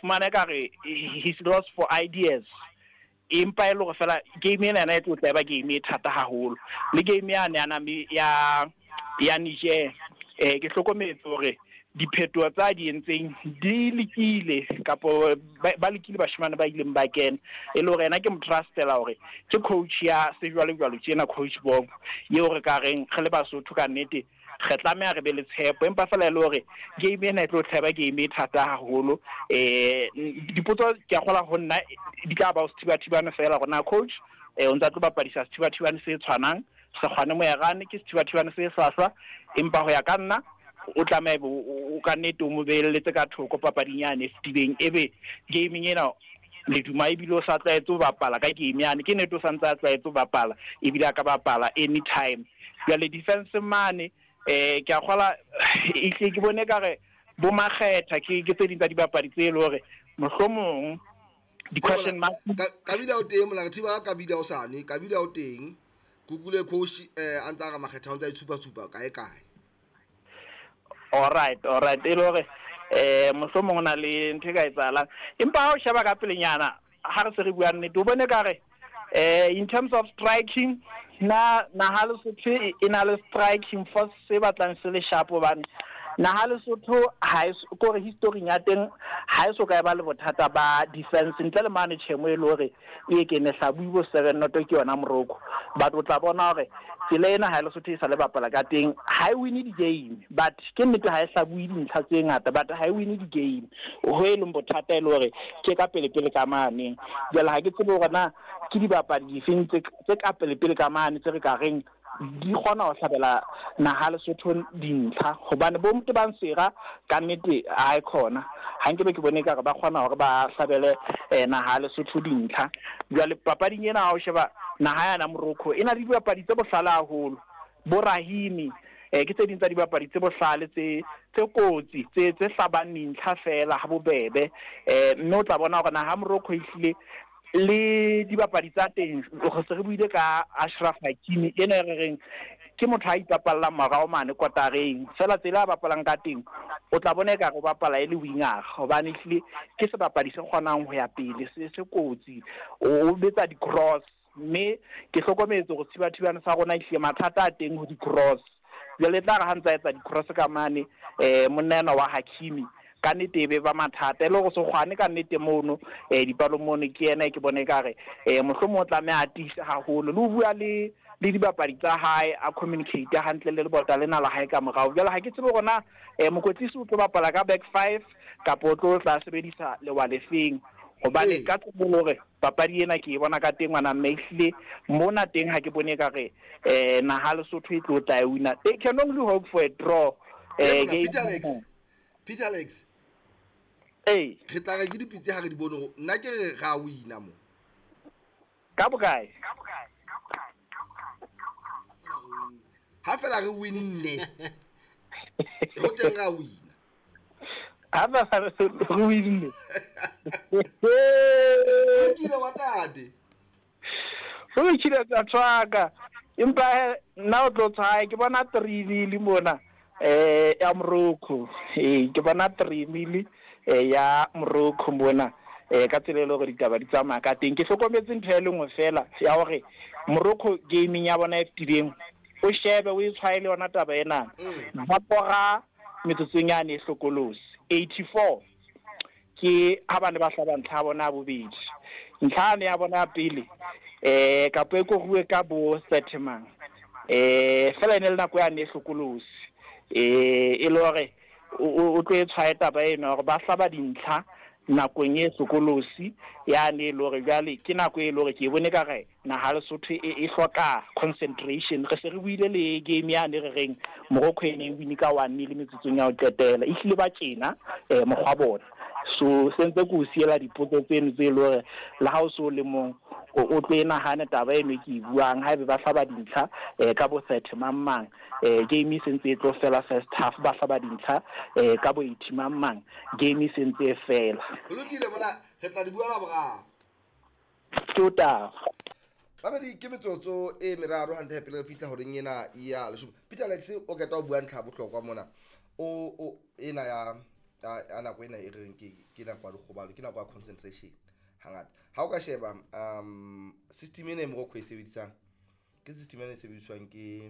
fumana ka re he's lost for ideas empa ile go fela game ena e tlo tseba game e thata haholo le game ya Niger ke hlokometse hore diphetho tsa di entseng di lekile kapo ba lekile bashimane ba ileng ba kena e le hore ena ke mo trustela hore ke coach ya sejwalejwalo tsena coach Bob ye hore ka reng re le Basotho ka nnete re tlameha re be le tshepo empa fela le hore game ena e tlo tseba game e thata haholo dipotso ke a gola go nna di tla ba o thibathibane fela gona coach o ntse tlo bapadisa thibathibane se tshwanang se kgwane mo ya gane ke thibathibane se hlwahlwa empa ho ya ka nna o tlameha o ka nnete o mo beeletse ka thoko papadinyane Steveng ebe gaming ena le duma e bile o sa tlaetse o bapala ka game yane ke nnete o sa ntse a tlaetse o bapala e bile a ka bapala anytime ya le defense mane ke a gola ke bone ka re bo makgetha ke tse ding tsa dibapadi tse le hore mohlomong di question mark Kabila o teng mola thiba Kabila o sane Kabila o teng kukule coach a ntsa ga makgetha o ntsa itshupa kae all right e le hore mohlomong na le ntwe ka etsalang empa ha o sheba ka pelenyana ha re se re bua nnete o bone ka re in terms of striking na ha le Sotho ina le striking force se batlang se le sharp bane na ha le Sotho ha go re history ya teng ha eso ka ba le bothata ba defense ntle le mane tshemo e le hore e ke ne hlabuibo 7 noto ke yona Morocco ba tla bona hore tselena ha le Sotho e sa le bapala ka teng ha e win di game but ke nnete ha e hlabui dintlha tse ngata but ha e win di game ho e leng bothata e le hore ke ka pele ka mane jela ha ke tsebe hore na ke di bapadi difeng tse ka pele ka mane tse re ka reng di gona ho hlabela naha le Sotho dintlha hobane bo mte ba nsera ka nnete a khona ha nke be ke bone ka re ba gona hore ba hlabele naha le Sotho dintlha jwale papading ena ha o sheba naha ya na Morocco ena di dibapadi tse bohlala haholo bo Rahimi ke tse ding tsa dibapadi tse bohlale tse kotsi tse hlabang dintlha fela ha bobebe mme o tla bona hore naha Morocco ihlile le dibapadi tsa teng go se re buile ka Ashraf Hakimi ene re reng ke motho a itapalla marao mane kotareng fela tsela ba bapalang ka teng o tla bona ka go bapala e le winger hobane ihlile ke se bapadi se kgonang ho ya pele se kotsi o betsa di cross mme ke hlokometse go thibathibana sa rona ihlile mathata a teng ho di cross jale tla ga hantsa etsa di cross ka mane monena wa Hakimi ka nnete be ba mathata le go se gwane ka nnete mono dipalomone ke ena ke bone ka re mohlomong o tlameha a tisa haholo le o bua le dibapadi tsa hae a communicate hantle le lebota lena la hae ka morao jala ha ke tsebe gona mokwetlisi o tlo bapala ka back 5 kapo o tlo tla sebedisa lewa lefeng hobane ka tsebolo hore papadi ena ke e bona ka teng ngwana mmehlile mona teng ha ke bone ka re naha le Sotho e tlo tla wina they can only hope for a draw Peter Alex re tla re ke dipitse ha re di bone nna ke re ga wina mo ka bokae ha fela re winne ho teng ga wina ha ba re winne o kile wa tate o kile tsa tswaka empa nna o tlo tsaya ke bona 3 mona ya Morocco ke bona 3 ya Morocco mona ka tselelo gore ditaba di tsamaya ka teng ke hlokometse ntho e lengwe fela ya hore Morocco gaming ya bona FTDM o shebe o itshwaile yona taba ena ba pora metsotsong ya ne hlokolosi 84 ke ha bane ba hlaba ntlha bona bobedi ntlha ne ya bona pele ka peko ruwe ka bo Setman fela ene le nako ya ne hlokolosi e le hore o tlo e tshwae taba eno hore ba hlaba dintlha nakong e sokolosi ya ne le hore jale ke nako e le hore ke bone ka re naha le Sotho e hloka concentration re se re buile le game ya ne re reng Morocco ene wini ka 1 le metsotsong ya ho qetela ihlile ba tjena mokgwa bona so sentse go siela dipotso tseno tse le hore la ha o so le mong o tlo nahana taba eno ke buang ha be ba hlaba dintlha ka bo 30 mang game sentse e tlo fela first half ba hlaba dintlha ka bo 80 mang game sentse e fela o lokile bona re tla di bua la boraro tota ba di ke metsotso e meraro hante pele re fitla ho reng ena ya lesho Peter Alex o ka ta o bua ntlha bohlokwa mona o ena ya ana go ena e reng ke na kwa dikgobalo ke na kwa concentration hangata ha o ka sheba system ene mo go khwesebedisang ke system ene sebediswang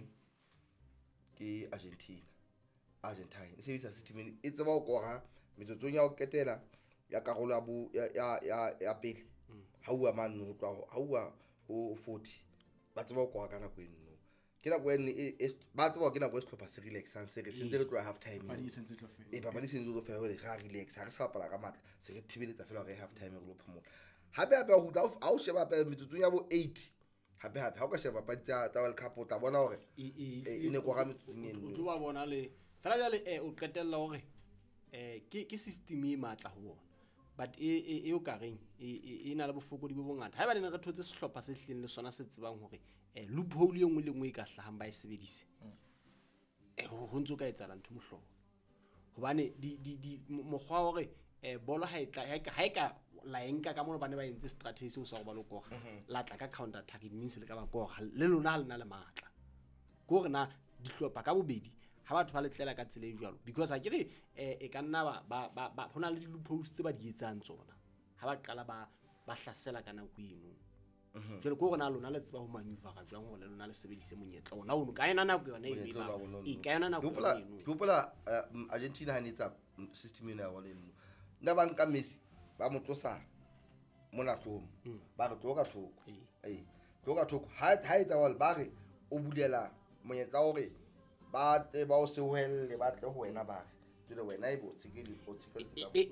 ke Argentine e sebedisa system ene e tseba go kora metsotsong ya go ketela ya karolo ya pele ha uwa man no twa ha uwa o 40 ba tseba go kora kana go eno ke na go ene ba tseba ke na go setlhopha se relaxang se re sentse re tloa half time ba di sentse tlo fela ba di sentse tlo fela re ga relax ha re sa bapala ka matla se re thibeletsa fela re half time re lo phomola hape go tla a o sheba pa metsotsong ya bo 8 hape ha o ka sheba pa tsa World Cup o tla bona hore e ne go ga metsotsong eno o tlo ba bona le fela jale o qetella hore ke system e matla ho bona but e o ka reng e na le bofokodi bo bongata ha ba ne re thotse sehlopha se hleng le sona se tsebang hore loophole e nngwe le nngwe e ka hlahang ba e sebedise ho ntso ka etsa ntho mohlobo hobane di mokgwa hore bolo ha e ka la enka ka mona ba ne ba entse strategy se o sa go ba lo koga la tla ka counter attack it means le ka ba koga le lona ha le na le matla go re na dihlopha ka bobedi ha batho ba letlela ka tsela e jwalo because ha ke re e ka nna ba hona le di-loopholes tse ba di etsang tsona ha ba qala ba hlasela ka nako eno jwale go rena lona le tseba ho maneuver jwang ho le lona le sebedise monyetla ona o ka ena nako yona e ba e ka ena nako eno Popola Argentina ha ne tsa system ena ya wale eno nna ba nka Messi ba mo tlosa mona hlomo ba re tloka thoko ha etsa wale ba re o bulela monyetla hore ba o se hoelle ba tle ho wena ba re wena e botse ke di botse ka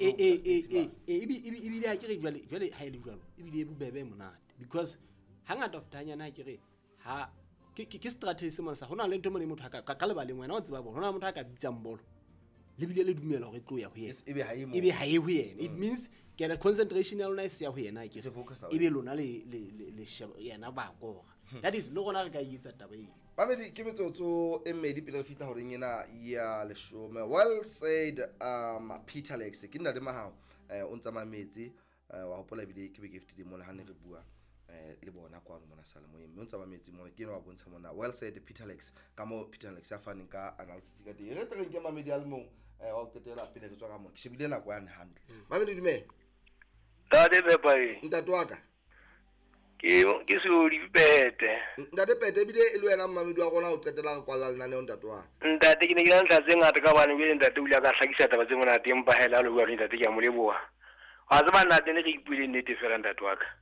ebile ha ke re jwale ha ile jwalo ebile e bobebe monate because hangata of tanyana ha ke re ha ke strategy se mona sa hona le ntho mo le motho ka le baleng wena o tseba bona hona motho a ka bitsang bolo le bile le dumela hore tlo ya ho yena ebe ha e ho yena it means ke the concentration ya lona e se ya ho yena ke ebe lona le yena ba kora that is le gona re ka itsa taba e ba me ke metsotso e mmedi pele re fitla hore ngena ya leshome well said Peter Lex ke nna le mahao o ntsa mametsi wa hopola bile ke be ke fitile mona ha ne re bua le bona kwa mona sala mo mme o ntsa mametsi mona ke no wa bontsha mona well said Peter Lex ka mo Peter Lex ya faneng ka analysis ka di re tleng ke mamedi a le mong wa ketela pele re tswa ka mona ke shebile na kwa yana handle mamedi dume dade bepai ntate wa ka ke se di bete ntate pete bile e le wena mamedi wa gona o qetela go kwala lena ne ntate wa ntate ke ne ke ntla tse ngata ka bana be ntate o ile ka hlakisa taba tse mona teng ba hela le bua le ntate ke mo leboa wa tseba nna tene ke ipuile nnete fela ntate wa ka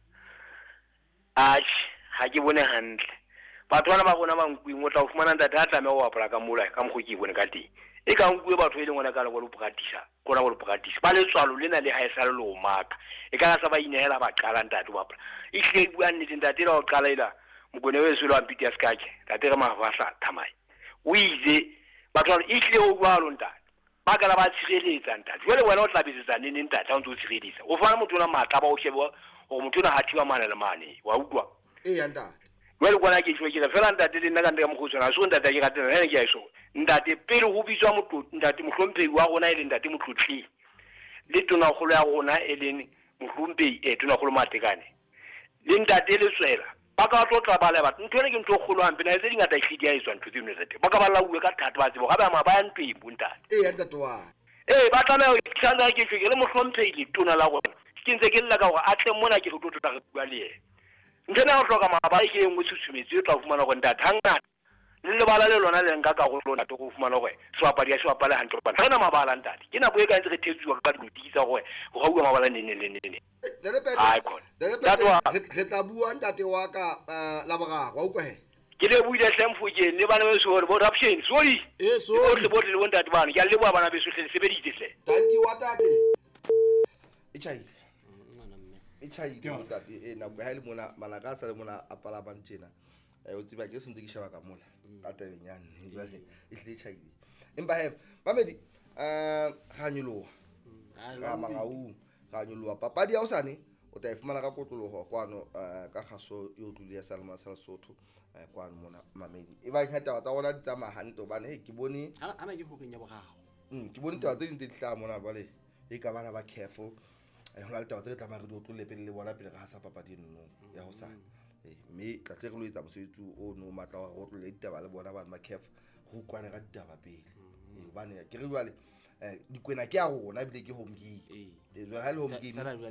ha ke bone hantle batho bana ba bona ba nkuing o tla o fumana ntate ha tlameha o apara ka mola ka mokgo ke bone ka teng e ka nkuwe batho e leng ona ka le go lo practice ba le tswalo lena le ha e sa le lo maka e ka sa ba inehela ba qala ntate wa apara e hle bua nnete ntate la o qala ila mokone we se lo ampiti ya skake ntate re mafahla thamai o ile batho e hle o bua lo ntate ba ka la ba tshireletsa ntate jwale wena o tla bitsetsa nene ntate ha o ntse o tshireletsa o fana motho ona matla ba o shebe o motho ona hathiwa mana le mane wa utlwa ya ntate well gona ke tshwe ke fela ntate le nna ka ntle ka mogotsona so ntate ke ka tena ne ke ya iso ntate pele go bitswa motho ntate mohlomphehi wa gona e le ntate motlotli le tona golo ya gona e leng mohlomphehi tona golo matekane le ntate le tswela ba ka tlo tlabala batho ntho ne ke ntho golo hampe na tse dingata e hlidi ya etswa ntho tseno tse ba ka ba lauwe ka thata ba tsebo ga ba ma ba ya ntwebo ntate ya ntate wa ba tlameha ke tsana ke tshwe ke le mohlomphehi le tona la gona ke ntse ke lla ka gore a tle mona ke go tla re bua le yena ntena go hloka mabae ke engwe tshutshumetse o tla fumana go ntate hangata le lebala le lona le nka ka go lona to go fumana go swapadi ya swapale hantle ba tsena mabala ntate ke nako e ka ntse re thetsuwa ka dikisa go go bua mabala nene re tla bua ntate wa ka la boga wa utlwa he ke le buile hlemfo ke le bana be so bo option sorry le bo ntate bana ke le bua bana be so hle sebeditse hle thank you wa tate e chaile ntate na go ha le mona malaka sa le mona a pala bantjena o tsiba ke sentse ke sheba ka mola ka tabenyane jwale e hle chaile empa he mamedi ga nyoloha ga mangau ga nyoloha papadi ya osane o ta ifumana ka kotlologo kwano ka kgaso yo tlile ya Salma sa Lesotho kwano mona mamedi e ba khata tsa gona di tsama hanto bane he ke bone ana ke hokeng ya bogago ke bone twa tse dintse ditla mona bale e ka bana ba careful hona le taba tse tla mare di otlolle pele le bona pele ga sa papadi nno ya ho sa mme tla tle re lo etsa mosebetsi o no matla wa go otlolle ditaba le bona ba ma careful go kwana ka ditaba pele bane ke re jwale dikwena ke a rona ebile ke home game jwale ha le home game